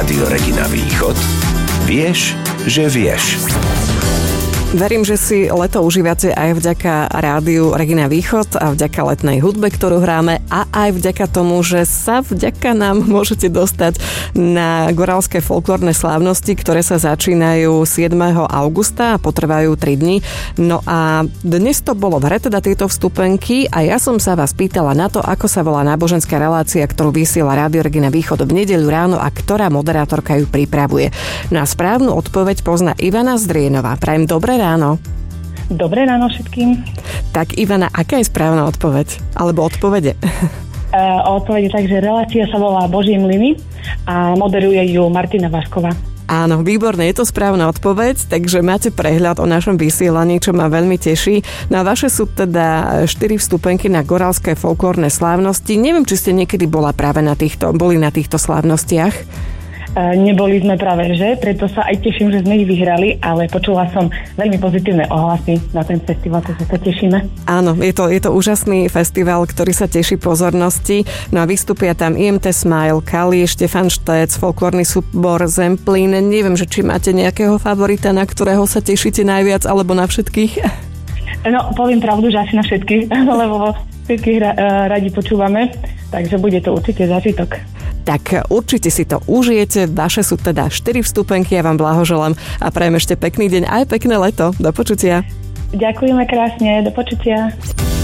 Rádio Regina Východ. Vieš, že vieš. Verím, že si leto užívate aj vďaka rádiu Regina Východ a vďaka letnej hudbe, ktorú hráme, a aj vďaka tomu, že sa vďaka nám môžete dostať na goralské folklórne slávnosti, ktoré sa začínajú 7. augusta a potrvajú 3 dni. No a dnes to bolo v hre, teda tieto vstupenky, a ja som sa vás pýtala na to, ako sa volá náboženská relácia, ktorú vysiela rádio Regina Východ v nedeľu ráno a ktorá moderátorka ju pripravuje. Na správnu odpoveď pozná Ivana Zdrienová. Prajem dobré ráno. Dobré ráno všetkým. Tak Ivana, aká je správna odpoveď? Alebo odpovede? Odpovede tak, že relácia sa volá Božie mlyny a moderuje ju Martina Vašková. Áno, výborné, je to správna odpoveď, takže máte prehľad o našom vysielaní, čo ma veľmi teší. No a vaše sú teda 4 vstupenky na goralské folklórne slávnosti. Neviem, či ste niekedy boli na týchto slávnostiach. Neboli sme práve, že? Preto sa aj teším, že sme ich vyhrali, ale počula som veľmi pozitívne ohlasy na ten festival, takže sa tešíme. Áno, je to úžasný festival, ktorý sa teší pozornosti. No a vystúpia tam IMT Smile, Kali, Štefan Štec, folklórny súbor Zemplín. Neviem, že či máte nejakého favorita, na ktorého sa tešíte najviac, alebo na všetkých? No, poviem pravdu, že asi na všetkých, lebo všetkých radi počúvame, takže bude to určite zážitok. Tak určite si to užijete, vaše sú teda 4 vstupenky, ja vám blahoželám a prajem ešte pekný deň aj pekné leto. Do počutia. Ďakujeme krásne, do počutia.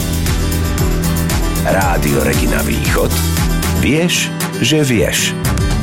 Rádio Regina Východ. Vieš, že vieš.